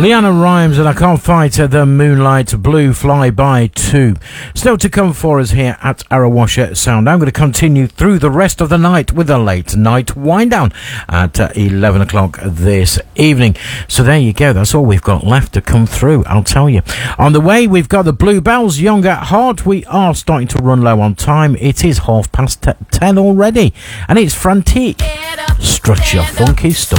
Leanna Rhymes and I Can't Fight the Moonlight Blue Fly By 2. Still to come for us here at Arrawasher Sound. I'm going to continue through the rest of the night with a late night wind down at 11 o'clock this evening. So there you go. That's all we've got left to come through, I'll tell you. On the way, we've got the Bluebells, Young at Heart. We are starting to run low on time. It is 10:30 already. And it's Frantique. Strut your funky stuff.